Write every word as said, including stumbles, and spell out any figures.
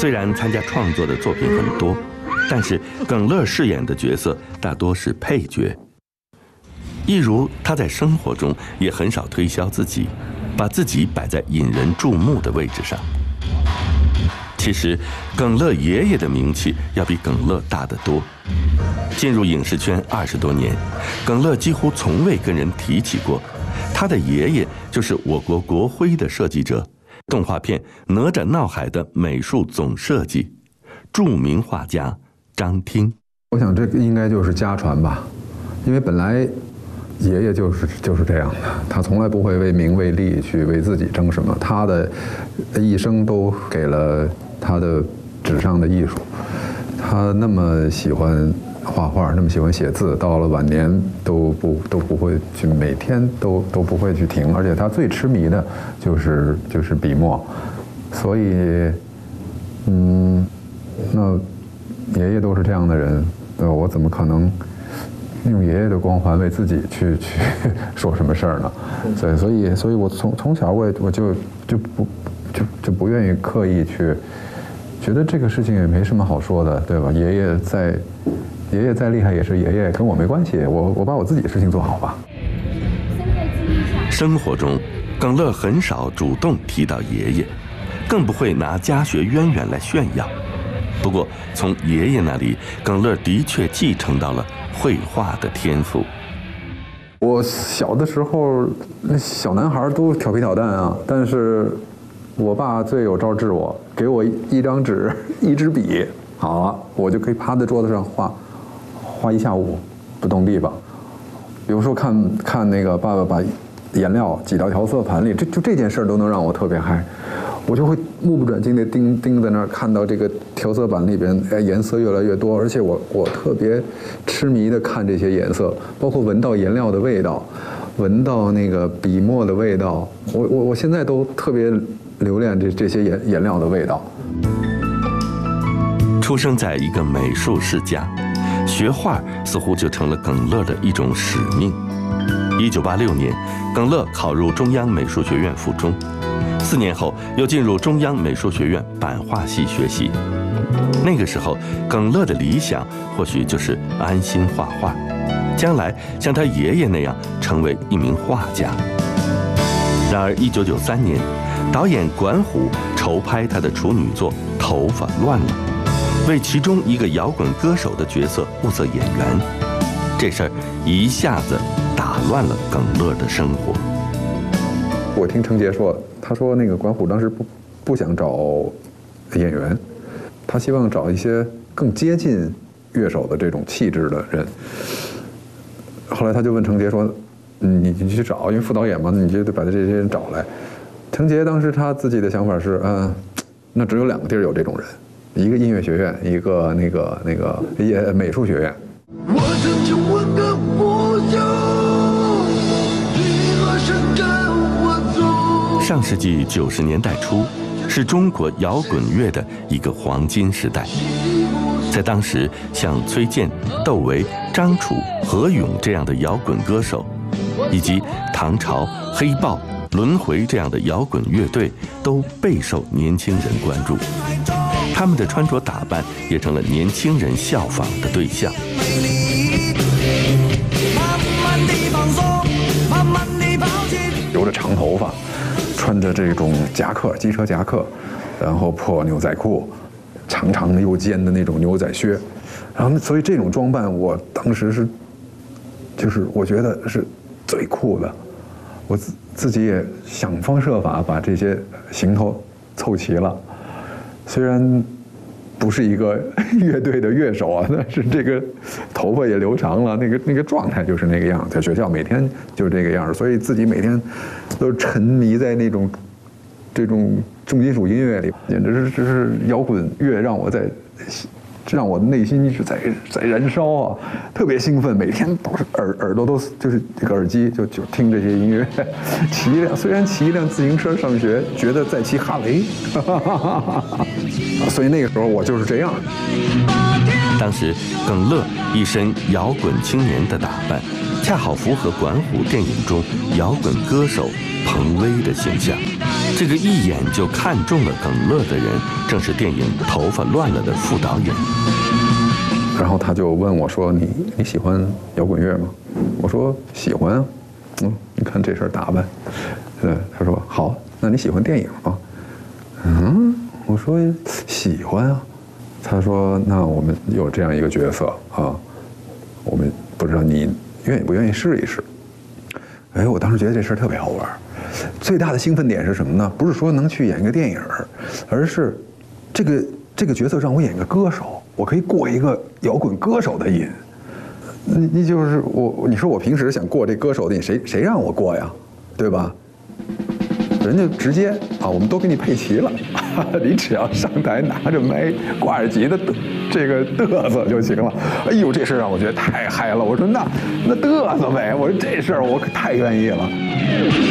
虽然参加创作的作品很多，但是耿乐饰演的角色大多是配角。一如他在生活中也很少推销自己，把自己摆在引人注目的位置上。其实耿乐爷爷的名气要比耿乐大得多。进入影视圈二十多年，耿乐几乎从未跟人提起过他的爷爷就是我国国徽的设计者，动画片《哪吒闹海》的美术总设计，著名画家张汀。 我想这个应该就是家传吧，因为本来爷爷就是就是这样的，他从来不会为名为利去为自己争什么，他的一生都给了他的纸上的艺术。他那么喜欢画画，那么喜欢写字，到了晚年都不都不会去，每天都都不会去停，而且他最痴迷的就是就是笔墨，所以，嗯，那爷爷都是这样的人，那我怎么可能用爷爷的光环为自己去去说什么事儿呢？所以，所以，所以我从从小我也我就就不就就不愿意刻意去觉得这个事情也没什么好说的，对吧？爷爷再爷爷再厉害也是爷爷，跟我没关系，我我把我自己的事情做好吧。 生活中，耿乐很少主动提到爷爷，更不会拿家学渊源来炫耀。不过，从爷爷那里，耿乐的确继承到了绘画的天赋。 我小的时候，那小男孩都调皮捣蛋啊，但是我爸最有招治我，给我一张纸，一支笔，好了，我就可以趴在桌子上画，画一下午，不动地方。有时候看看那个爸爸把颜料挤到调色盘里，这就这件事都能让我特别嗨。我就会目不转睛地盯盯在那儿，看到这个调色板里边，哎，颜色越来越多，而且我我特别痴迷地看这些颜色，包括闻到颜料的味道，闻到那个笔墨的味道，我我我现在都特别留恋这这些颜颜料的味道。 出生在一个美术世家，学画似乎就成了耿乐的一种使命。一九八六年，耿乐考入中央美术学院附中。四年后，又进入中央美术学院版画系学习。那个时候，耿乐的理想或许就是安心画画，将来像他爷爷那样成为一名画家。然而，一九九三年，导演管虎筹拍他的处女作《头发乱了》，为其中一个摇滚歌手的角色物色演员。这事儿一下子打乱了耿乐的生活。 我听程杰说，他说那个管虎当时不不想找演员，他希望找一些更接近乐手的这种气质的人。后来他就问程杰说：“你你去找，因为副导演嘛，你就得把这些人找来。”程杰当时他自己的想法是，嗯，那只有两个地儿有这种人，一个音乐学院，一个那个那个也美术学院。我曾经问个不上世纪九十年代初，是中国摇滚乐的一个黄金时代。在当时，像崔健、窦唯、张楚、何勇这样的摇滚歌手，以及唐朝、黑豹、轮回这样的摇滚乐队，都备受年轻人关注。他们的穿着打扮也成了年轻人效仿的对象。 留着长头发，穿着这种夹克，机车夹克，然后破牛仔裤，长长的又尖的那种牛仔靴，然后所以这种装扮，我当时是，就是我觉得是最酷的。我自自己也想方设法把这些行头凑齐了，虽然不是一个乐队的乐手啊，但是这个头发也留长了，那个那个状态就是那个样，在学校每天就是这个样，所以自己每天都沉迷在那种这种重金属音乐里，简直是就是摇滚乐让我在让我的内心是在在燃烧啊，特别兴奋，每天都是耳耳朵都就是这个耳机就就听这些音乐，骑一辆虽然骑一辆自行车上学，觉得在骑哈雷，所以那个时候我就是这样。 当时耿乐一身摇滚青年的打扮，恰好符合管虎电影中摇滚歌手彭威的形象。 这个一眼就看中了耿乐的人，正是电影《头发乱了》的副导演。 然后他就问我说：“你你喜欢摇滚乐吗？”我说：“喜欢啊。”嗯，你看这身打扮，呃，他说：“好，那你喜欢电影吗？”嗯，我说：“喜欢啊。”他说：“那我们有这样一个角色啊，我们不知道你愿意不愿意试一试。”哎，我当时觉得这事儿特别好玩。最大的兴奋点是什么呢？不是说能去演一个电影，而是这个这个角色让我演一个歌手，我可以过一个摇滚歌手的瘾。你你就是我，你说我平时想过这歌手的瘾，谁谁让我过呀？对吧？人家直接啊，我们都给你配齐了，你只要上台拿着麦，挂着吉他，这个嘚瑟就行了。哎呦，这事让我觉得太嗨了。我说那那嘚瑟呗，我说这事儿我可太愿意了。